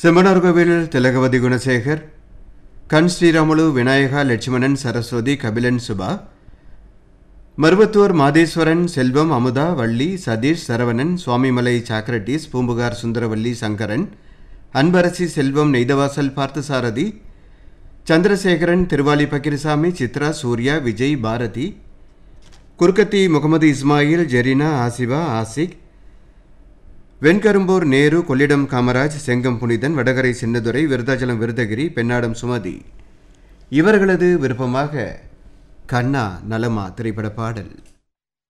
செம்மனார்கோவில் திலகவதி குணசேகர், கண் ஸ்ரீராமுலு, விநாயகா, லட்சுமணன், சரஸ்வதி, கபிலன், சுபா, மருவத்தூர் மாதேஸ்வரன், செல்வம், அமுதா, வள்ளி, சதீஷ், சரவணன், சுவாமிமலை, சாக்ரட்டிஸ், பூம்புகார், சுந்தரவல்லி, சங்கரன், அன்பரசி, செல்வம், நெய்தவாசல், பார்த்தசாரதி, சந்திரசேகரன், திருவாலி பக்கிரிசாமி, சித்ரா, சூர்யா, விஜய், பாரதி, குர்கத்தி, முகமது இஸ்மாயில், ஜெரினா, ஆசிவா, ஆசிக், வெண்கரும்பூர் நேரு, கொள்ளிடம் காமராஜ், செங்கம் புனிதன், வடகரை சின்னதுரை, விருதாச்சலம் விருதகிரி, பெண்ணாடம் சுமதி இவர்களது விருப்பமாக கண்ணா நலமா திரைப்பட பாடல்.